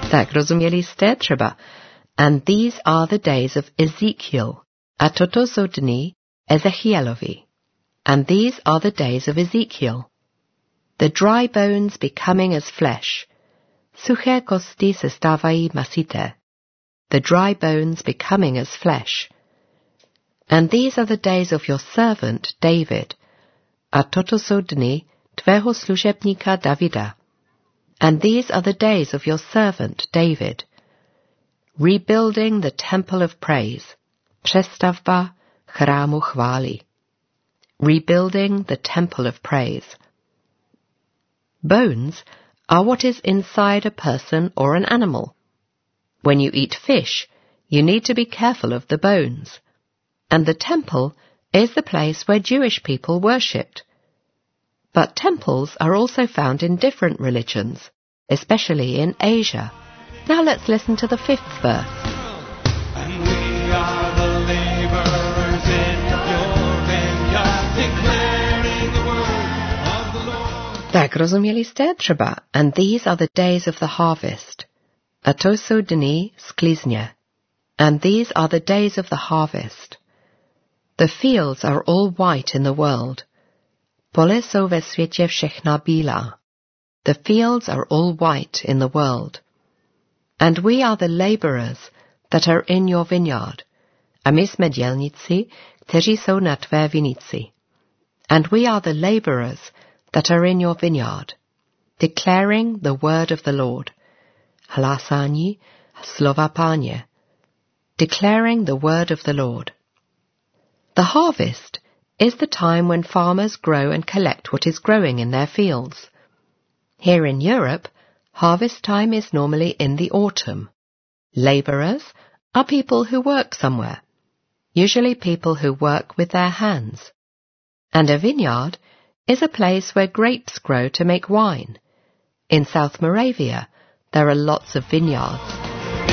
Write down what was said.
Tak rozuměli jste třeba. And these are the days of Ezekiel. A toto jsou dny Ezechielovi. And these are the days of Ezekiel. The dry bones becoming as flesh. Suché kosti se stávají masité. The dry bones becoming as flesh. And these are the days of your servant David. A toto jsou dny tvého služebníka Davida. And these are the days of your servant David. Rebuilding the temple of praise. Přestavba chrámu chvály. Rebuilding the temple of praise. Bones are what is inside a person or an animal. When you eat fish, you need to be careful of the bones. And the temple is the place where Jewish people worshipped. But temples are also found in different religions, especially in Asia. Now let's listen to the 5th verse. And we are the laborers in your vineyard, declaring the word of the Lord. Tak rozuměli jste třeba. And these are the days of the harvest. A to jsou dny sklizně. And these are the days of the harvest. The fields are all white in the world. Pole jsou ve světě všechna bílá. The fields are all white in the world. And we are the laborers that are in your vineyard. A my jsme dělníci, kteří jsou na tvé vinici. And we are the laborers that are in your vineyard, declaring the word of the Lord. Hlásání slova Páně. Declaring the word of the Lord. The harvest is the time when farmers grow and collect what is growing in their fields. Here in Europe, harvest time is normally in the autumn. Labourers are people who work somewhere, usually people who work with their hands. And a vineyard is a place where grapes grow to make wine. In South Moravia, there are lots of vineyards.